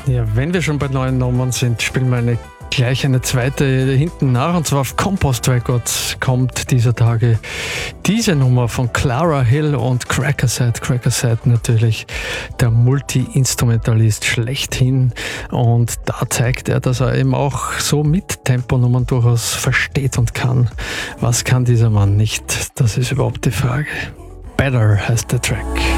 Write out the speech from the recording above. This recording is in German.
Ja, wenn wir schon bei neuen Nummern sind, spielen wir gleich eine zweite hinten nach. Und zwar auf Compost Records kommt dieser Tage diese Nummer von Clara Hill und Crackerset. Crackerset natürlich der Multi-Instrumentalist schlechthin. Und da zeigt er, dass er eben auch so mit Temponummern durchaus versteht und kann. Was kann dieser Mann nicht? Das ist überhaupt die Frage. Better heißt der Track.